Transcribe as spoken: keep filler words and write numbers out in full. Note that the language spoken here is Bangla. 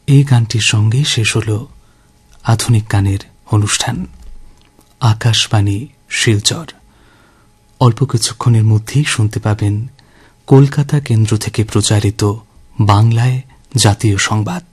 এই গানটির সঙ্গে শেষ হল আধুনিক গানের অনুষ্ঠান আকাশবাণী শিলচর। অল্প কিছুক্ষণের মধ্যেই শুনতে পাবেন কলকাতা কেন্দ্র থেকে প্রচারিত বাংলায় জাতীয় সংবাদ।